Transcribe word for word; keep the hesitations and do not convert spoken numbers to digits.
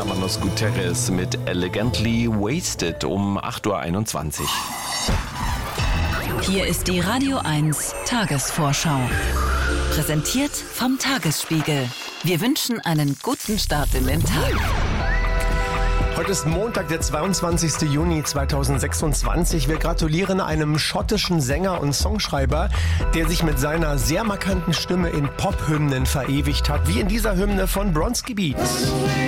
Manos Guterres mit Elegantly Wasted um acht Uhr einundzwanzig. Hier ist die Radio eins Tagesvorschau. Präsentiert vom Tagesspiegel. Wir wünschen einen guten Start in den Tag. Heute ist Montag, der zweiundzwanzigsten Juni zweitausendsechsundzwanzig. Wir gratulieren einem schottischen Sänger und Songschreiber, der sich mit seiner sehr markanten Stimme in Pop-Hymnen verewigt hat, wie in dieser Hymne von Bronski Beat.